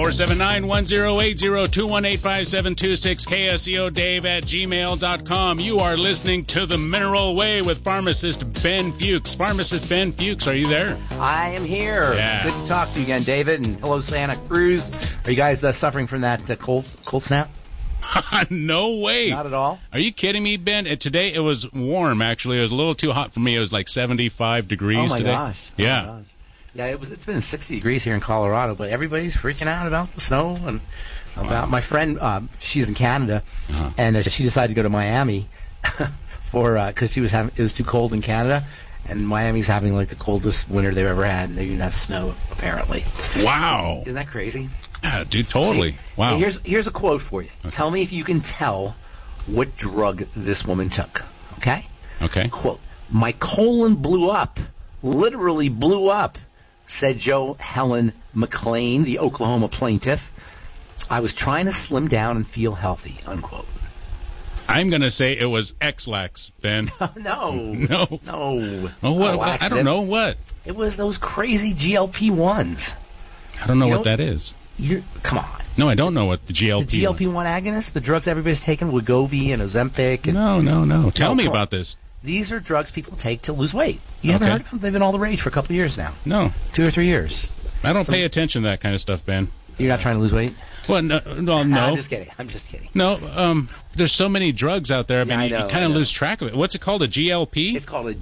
479-1080-218-572-6KSEO Dave@gmail.com. You are listening to The Mineral Way with pharmacist Ben Fuchs. Pharmacist Ben Fuchs, are you there? I am here. Yeah. Good to talk to you again, David. And hello, Santa Cruz. Are you guys suffering from that cold snap? No way. Not at all? Are you kidding me, Ben? Today it was warm, actually. It was a little too hot for me. It was like 75 degrees today. Gosh. Yeah. Oh my gosh. Yeah, it's been 60 degrees here in Colorado, but everybody's freaking out about the snow and about my friend. She's in Canada, and she decided to go to Miami because it was too cold in Canada, and Miami's having like the coldest winter they've ever had, and they didn't have snow apparently. Wow. Isn't that crazy? Yeah, dude, totally. See, wow. Here's a quote for you. Okay. Tell me if you can tell what drug this woman took. Okay? Okay. Quote, "My colon blew up, literally blew up," said Jo Helen McClain, the Oklahoma plaintiff. "I was trying to slim down and feel healthy," unquote. I'm going to say it was X-Lax, Ben. No. Oh, what? I don't know what. It was those crazy GLP-1s. I don't know what that is. Come on. No, I don't know what the GLP-1. The GLP-1 agonists, the drugs everybody's taking, Wegovy and Ozempic. And No. Tell me about this. These are drugs people take to lose weight. You haven't heard of them? They've been all the rage for a couple of years now. No. 2 or 3 years. I don't pay attention to that kind of stuff, Ben. You're not trying to lose weight? Well, no. I'm just kidding. No, there's so many drugs out there. I mean, you kind of lose track of it. What's it called? A GLP? It's called a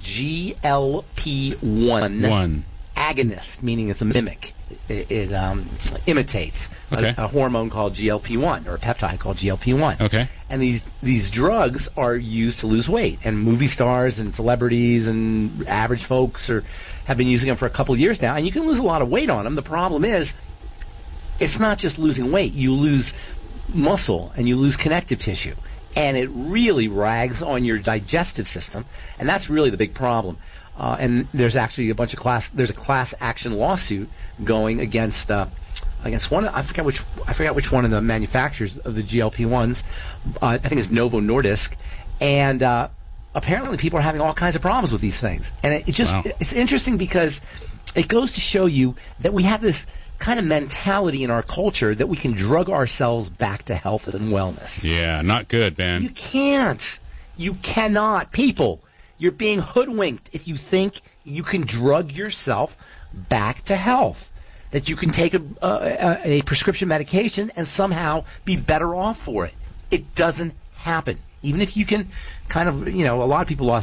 GLP-1 agonist, meaning it's a mimic. It imitates a hormone called GLP-1 or a peptide called GLP-1. Okay. And these drugs are used to lose weight, and movie stars and celebrities and average folks have been using them for a couple of years now, and you can lose a lot of weight on them. The problem is, it's not just losing weight. You lose muscle and you lose connective tissue, and it really rags on your digestive system, and that's really the big problem. And there's actually a class action lawsuit going against one. I forgot which one of the manufacturers of the GLP-1s. I think it's Novo Nordisk, and apparently people are having all kinds of problems with these things. And it's interesting because it goes to show you that we have this kind of mentality in our culture that we can drug ourselves back to health and wellness. Yeah, not good, man. You can't. You cannot. People, you're being hoodwinked if you think you can drug yourself back to health, that you can take a prescription medication and somehow be better off for it. It doesn't happen. Even if you can kind of, a lot of people lost